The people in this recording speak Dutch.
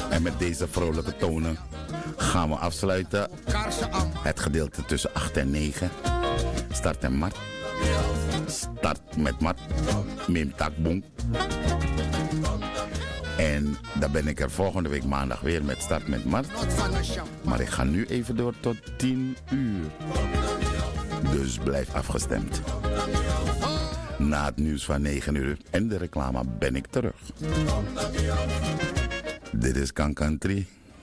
En met deze vrolijke tonen gaan we afsluiten. Het gedeelte tussen 8 en 9. Start en Mart. Start met Mart. Mim Takboom. En dan ben ik er volgende week maandag weer met Start met Mart. Maar ik ga nu even door tot 10 uur. Dus blijf afgestemd. Na het nieuws van 9 uur en de reclame ben ik terug. Dit is Kan Country.